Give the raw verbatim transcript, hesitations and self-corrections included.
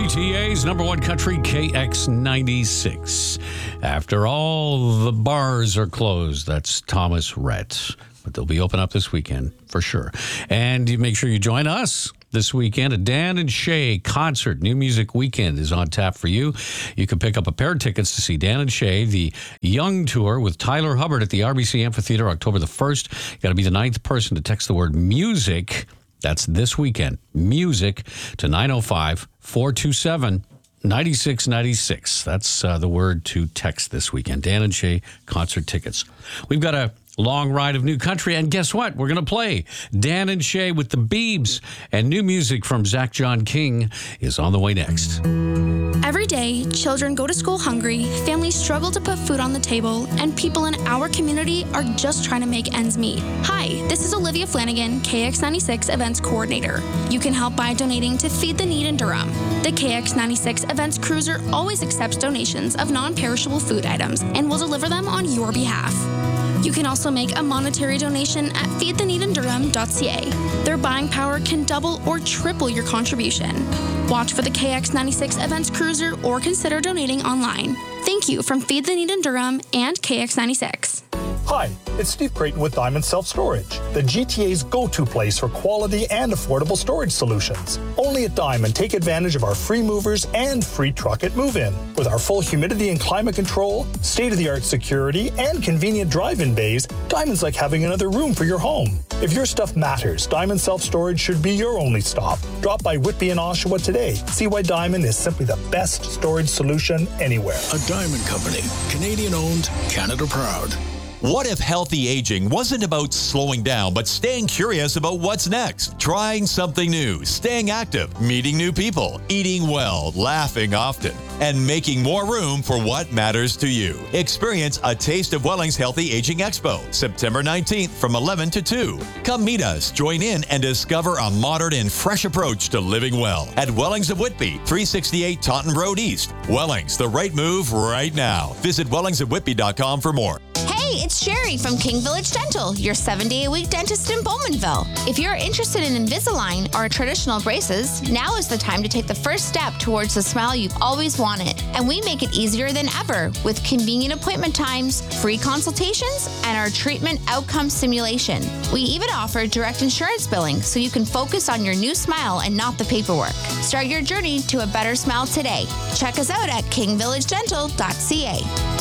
T A's number one country, K X ninety-six. After all the bars are closed, that's Thomas Rhett. But they'll be open up this weekend for sure. And you make sure you join us this weekend. A Dan and Shay concert, New Music Weekend, is on tap for you. You can pick up a pair of tickets to see Dan and Shay, the Young Tour with Tyler Hubbard at the R B C Amphitheater, October the first. You got to be the ninth person to text the word music. That's this weekend. Music to nine oh five, four two seven, nine six nine six. That's uh, the word to text this weekend. Dan and Shay concert tickets. We've got a long ride of new country, and guess what? We're going to play Dan and Shay with the Beebs, and new music from Zach John King is on the way next. Every day, children go to school hungry, families struggle to put food on the table, and people in our community are just trying to make ends meet. Hi, this is Olivia Flanagan, K X ninety-six Events Coordinator. You can help by donating to Feed the Need in Durham. The K X ninety-six Events Cruiser always accepts donations of non-perishable food items and will deliver them on your behalf. You can also make a monetary donation at feed the need in durham dot c a. Their buying power can double or triple your contribution. Watch for the K X ninety-six Events Cruiser or consider donating online. Thank you from Feed the Need in Durham and K X ninety-six. Hi, it's Steve Creighton with Diamond Self Storage, the G T A's go-to place for quality and affordable storage solutions. Only at Diamond, take advantage of our free movers and free truck at move-in. With our full humidity and climate control, state-of-the-art security, and convenient drive-in bays, Diamond's like having another room for your home. If your stuff matters, Diamond Self Storage should be your only stop. Drop by Whitby and Oshawa today. See why Diamond is simply the best storage solution anywhere. A Diamond Company, Canadian-owned, Canada proud. What if healthy aging wasn't about slowing down, but staying curious about what's next? Trying something new, staying active, meeting new people, eating well, laughing often, and making more room for what matters to you. Experience a taste of Welling's Healthy Aging Expo, September nineteenth from eleven to two. Come meet us, join in, and discover a modern and fresh approach to living well at Wellings of Whitby, three sixty-eight Taunton Road East. Wellings, the right move right now. Visit wellings of whitby dot com for more. Hey, it's Sherry from King Village Dental, your seven-day-a-week dentist in Bowmanville. If you're interested in Invisalign or traditional braces, now is the time to take the first step towards the smile you've always wanted. And we make it easier than ever with convenient appointment times, free consultations, and our treatment outcome simulation. We even offer direct insurance billing so you can focus on your new smile and not the paperwork. Start your journey to a better smile today. Check us out at king village dental dot c a.